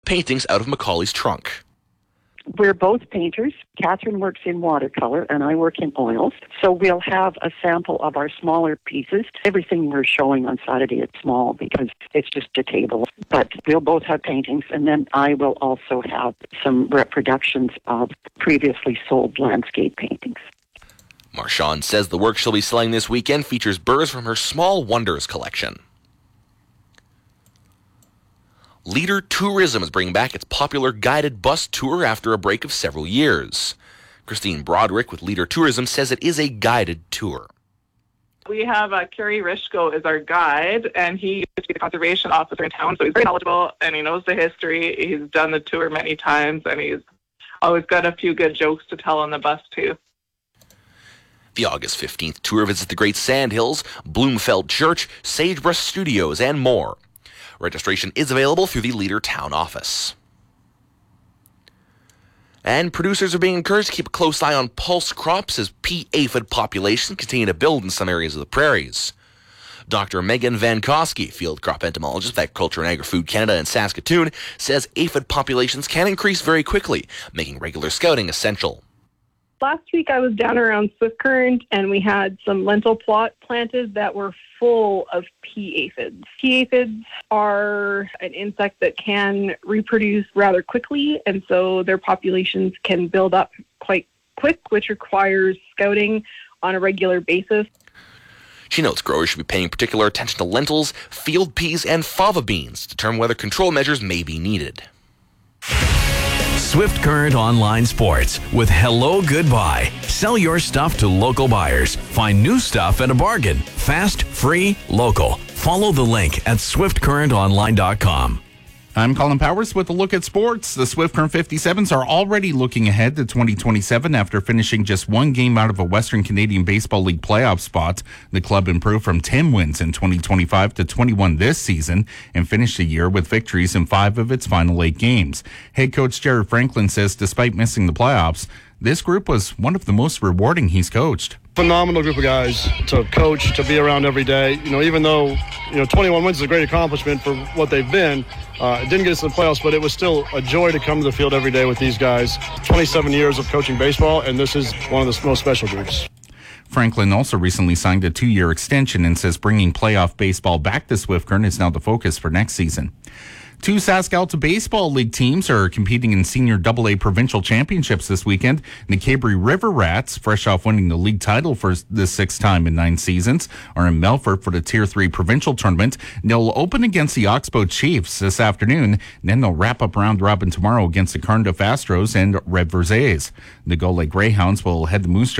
paintings out of Macaulay's trunk. We're both painters. Catherine works in watercolor and I work in oils. So we'll have a sample of our smaller pieces. Everything we're showing on Saturday is small because it's just a table. But we'll both have paintings, and then I will also have some reproductions of previously sold landscape paintings. Marchand says the work she'll be selling this weekend features birds from her Small Wonders collection. Leader Tourism is bringing back its popular guided bus tour after a break of several years. Christine Broderick with Leader Tourism says it is a guided tour. We have Kerry Rishko as our guide, and he used to be the conservation officer in town, so he's very knowledgeable, and he knows the history. He's done the tour many times, and he's always got a few good jokes to tell on the bus, too. The August 15th tour visits the Great Sandhills, Bloomfeld Church, Sagebrush Studios, and more. Registration is available through the Leader Town office. And producers are being encouraged to keep a close eye on pulse crops as pea aphid populations continue to build in some areas of the prairies. Dr. Megan Van Koski, field crop entomologist at Agriculture and Agri-Food Canada in Saskatoon, says aphid populations can increase very quickly, making regular scouting essential. Last week I was down around Swift Current and we had some lentil plot planted that were full of pea aphids. Pea aphids are an insect that can reproduce rather quickly, and so their populations can build up quite quick, which requires scouting on a regular basis. She notes growers should be paying particular attention to lentils, field peas, and fava beans to determine whether control measures may be needed. Swift Current Online Sports with Hello Goodbye. Sell your stuff to local buyers. Find new stuff at a bargain. Fast, free, local. Follow the link at swiftcurrentonline.com. I'm Colin Powers with a look at sports. The Swift Current 57s are already looking ahead to 2027 after finishing just one game out of a Western Canadian Baseball League playoff spot. The club improved from 10 wins in 2025 to 21 this season and finished the year with victories in 5 of its final 8 games. Head coach Jared Franklin says despite missing the playoffs, this group was one of the most rewarding he's coached. Phenomenal group of guys to coach, to be around every day. Even though 21 wins is a great accomplishment for what they've been. It didn't get us to the playoffs, but it was still a joy to come to the field every day with these guys. 27 years of coaching baseball, and this is one of the most special groups. Franklin also recently signed a 2-year extension and says bringing playoff baseball back to Swift Current is now the focus for next season. 2 Sask-Alta Baseball League teams are competing in Senior AA Provincial Championships this weekend. The Cabri River Rats, fresh off winning the league title for the 6th time in 9 seasons, are in Melfort for the Tier 3 Provincial Tournament. They'll open against the Oxbow Chiefs this afternoon. Then they'll wrap up round robin tomorrow against the Carnduff Astros and Red Versailles. The Gull Lake Greyhounds will head to Moose Jaw